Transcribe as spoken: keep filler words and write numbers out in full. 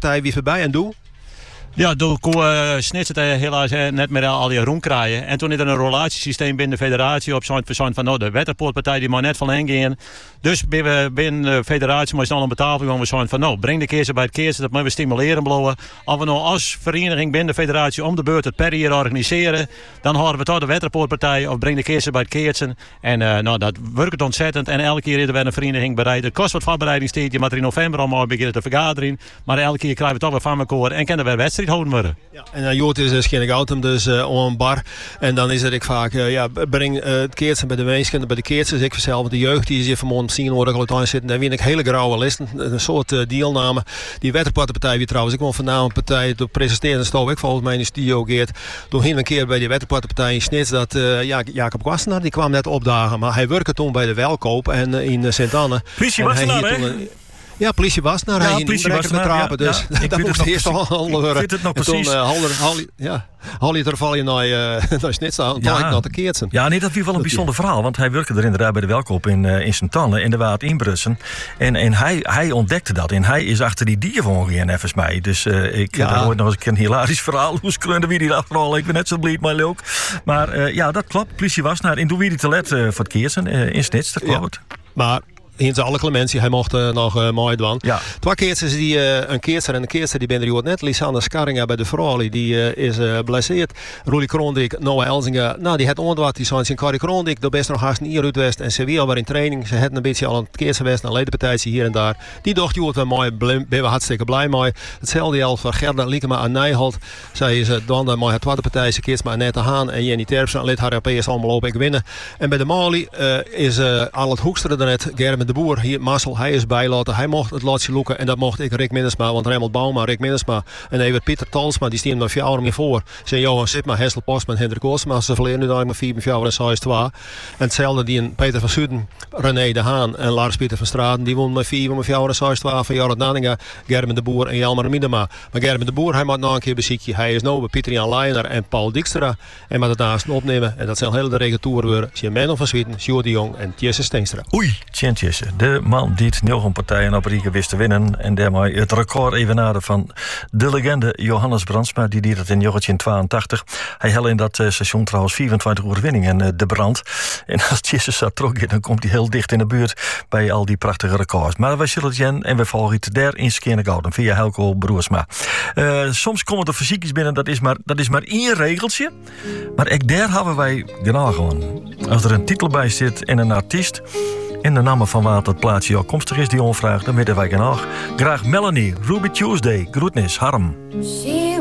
weterpartij wie voorbij en doe? Ja, toen kon uh, Snits het helaas uh, net meer al die roem krijgen. En toen is er een relatiesysteem binnen de federatie op zo'n persoon van nou, de Wetterpoortpartij die mag net van hen gaan. Dus binnen de federatie moest dan een betaling we zo'n van nou, breng de keersen bij het keersen, dat moeten we stimuleren blowen. Als we nou als vereniging binnen de federatie om de beurt het per jaar organiseren, dan houden we tot de Wetterpoortpartij of breng de keersen bij het keersen. En uh, nou, dat werkt ontzettend. En elke keer is er weer een vereniging bereid. Het kost wat voorbereidingstijd. Je moet er in november allemaal beginnen te vergaderen. Maar elke keer krijgen we toch weer van elkaar en kunnen we weer wedstrijd houden worden. Ja, en uh, Jood is dus geen auto, dus uh, om een bar. En dan is het ik vaak, uh, ja, breng uh, het keertsen bij de mensen, bij de keertsen. Ik zelf, de jeugd die is hier vanmorgen zien worden aan zitten. Daar win ik hele grauwe listen, een soort uh, deelname. Die Wetterpartij wie trouwens, ik wil vanavond partij door presenteren stoof ik volgens mij in de studio geert. Toen ging een keer bij die Wetterpartij in Snits dat uh, ja, Jacob Wassenaar, die kwam net opdagen, maar hij werkte toen bij de Welkoop en uh, in uh, Sint-Anne. Politie Wassenaar, hè? Ja, politie was naar ja, hij politie was naar trappen, ja, dus ja, dat moest eerst al handelen. Ik weet het nog en precies. Toen uh, halder, halder, ja, halder val je naar, uh, naar Snits aan, ja. naar de keertsen. Ja, nee, dat was wel een bijzonder verhaal, want hij werkte er inderdaad bij de Welkoop in, uh, in Sint-Anne en er waren het inbrussen. En, en hij, hij ontdekte dat en hij is achter die dier van gegaan, even mij. Dus uh, ik heb ja. ooit nog eens een keer een hilarisch verhaal. Hoe skreunde wie die afrollen? Ik ben net zo blij, maar leuk. Maar uh, ja, dat klopt. Politie was naar en toen wie die te let uh, voor het keersen uh, in Snits, dat klopt. Ja. Maar in zijn alle clementie, hij mocht uh, nog uh, mooi doen. Ja. Twee keertjes die uh, een keertser en een keertser die ben er net. Lisanne Skarringa bij de vrouw die uh, is uh, blesseerd. Roelie Kroondik, Noah Elzinga. Nou, die had onderwat. Die zijn zijn Corrie Kroondik. Daar best nog haast een jaar uit West. En ze weer al weer in training. Ze had een beetje al een keertje geweest. Een ledenpartijtje hier en daar. Die dacht, joh, we mooi. Ben we hartstikke blij mee. Hetzelfde al voor Gerda Liekema aan Nijholt. Zij is uh, dan maar het tweede partij. Ze keert maar net te gaan. En Jenny Terpsen lid haar P S allemaal op ik winnen. En bij de Mali uh, is uh, al het hoekste er net. Gerben de Boer hier. Marcel, hij is bijlaten. Hij mocht het laatje loeken en dat mocht ik Rick Minnesma, want Remmel Bauma, Rick Minnesma en even Pieter Talsma, die stien maar vier jaar meer voor. Zijn Johan Sipma, Hessel Postman, Hendrik Oosma, ze verleden nu daar maar vier, vier en zes twee. En hetzelfde die een Peter van Suden, René de Haan en Lars Pieter van Straten, die won met vier, vier en zes twee van Jorrit Nanninga, Gerben de Boer en Jelmer Miedema. Maar Gerben de Boer, hij maakt nog een keer beziekje. Hij is nu bij Pieter Jan Leijner en Paul Dijkstra en met het naast opnemen. En dat zijn hele de regentour worden. Zie Menno van Zwieten, Sjoerd de Jong en Tjesse Steenstra. Oei, Tjentjesse, de man die het negen partijen op Rieke wist te winnen. En daarmee het record evenaren van de legende Johannes Brandsma. Die deed het in negentien tweeëntachtig. Hij helde in dat uh, seizoen trouwens vierentwintig overwinningen uh, de brand. En als Tjesse zat trok, dan komt hij heel dicht in de buurt bij al die prachtige records. Maar wij zullen het jen en we volgen het daar in Skiernegouden via Helco Broersma. Uh, soms komen er fysiekjes binnen, dat is, maar, dat is maar één regeltje. Maar ook daar hebben wij genoeg gewoon. Als er een titel bij zit en een artiest in de naam van waar het plaatsje afkomstig is die onvraag, dan weten wij genoeg. Graag Melanie, Ruby Tuesday, groetnis, Harm.